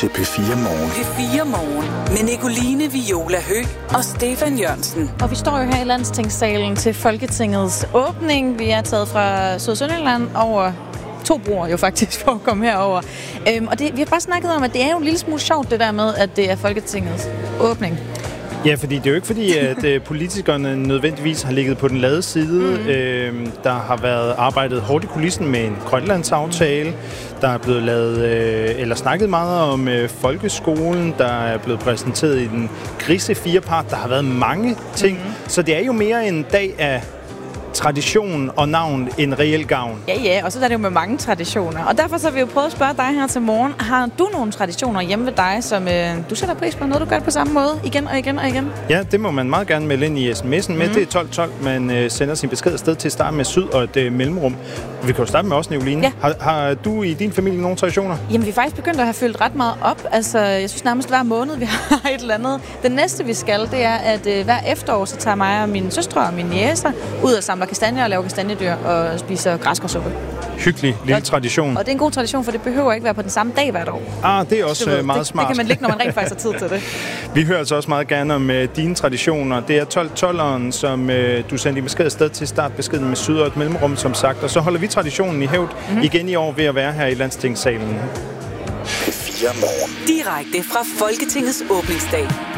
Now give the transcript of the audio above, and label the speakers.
Speaker 1: til P4 Morgen.
Speaker 2: P4 Morgen med Nicoline Viola Høgh og Stefan Jørgensen.
Speaker 3: Og vi står jo her i Landstingssalen til Folketingets åbning. Vi er taget fra Sønderjylland over 2 broer jo faktisk for at komme herover. Og vi har bare snakket om, at det er jo en lille smule sjovt det der med, at det er Folketingets åbning.
Speaker 4: Ja, fordi det er jo ikke fordi, at politikerne nødvendigvis har ligget på den lade side. Der har været arbejdet hårdt i kulissen med en Grønlandsaftale. Der er blevet lavet, eller snakket meget om folkeskolen. Der er blevet præsenteret i den grise 4-part. Der har været mange ting. Så det er jo mere en dag af tradition og navn en reel gavn.
Speaker 3: Ja, og så er det jo med mange traditioner. Og derfor så har vi jo prøvet at spørge dig her til morgen. Har du nogle traditioner hjemme ved dig, som du sætter pris på, noget du gør det på samme måde igen og igen og igen?
Speaker 4: Ja, det må man meget gerne melde ind i sms'en med. Det er 1212, man sender sin besked afsted til at starte med syd og et mellemrum. Vi kan jo starte med os, Nicoline.
Speaker 3: Ja.
Speaker 4: Har du i din familie nogle traditioner?
Speaker 3: Jamen, vi er faktisk begyndt at have fyldt ret meget op. Altså, jeg synes nærmest hver måned, vi har et eller andet. Det næste, vi skal, det er, at hver efterår, så tager mig og mine søstre og mine jæser ud og samler kastanjer og laver kastanjedyr og spiser græskarsuppe.
Speaker 4: Hyggelig lille tradition.
Speaker 3: Og det er en god tradition, for det behøver ikke være på den samme dag hvert år.
Speaker 4: Det er også meget smart.
Speaker 3: Det kan man lægge, når man rent faktisk har tid til det.
Speaker 4: Vi hører altså også meget gerne om dine traditioner. Det er 1212'eren, som du sendte i besked afsted til startbeskeden med syd og et mellemrum, som sagt. Og så holder vi traditionen i hævd igen i år ved at være her i Landstingssalen.
Speaker 1: P4 Morgen.
Speaker 2: Direkte fra Folketingets åbningsdag.